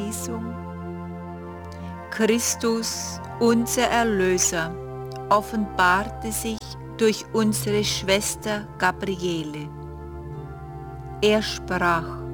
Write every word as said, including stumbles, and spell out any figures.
Lesung. Christus, unser Erlöser, offenbarte sich durch unsere Schwester Gabriele. Er sprach: